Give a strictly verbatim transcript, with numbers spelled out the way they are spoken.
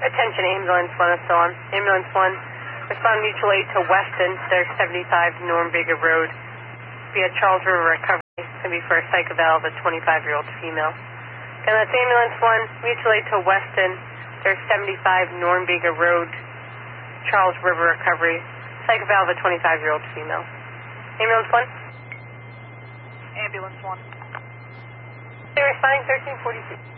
Attention, ambulance one is still on. Ambulance one, respond mutual aid to Weston. There's seventy-five Norm Bigger Road. Via Charles River Recovery. It's going to be for a psych eval of a twenty-five-year-old female. And that's ambulance one, mutual aid to Weston. There's seventy-five Norm Bigger Road, Charles River Recovery. Psych eval of a twenty-five-year-old female. Ambulance one. Ambulance one. They're responding thirteen forty-two.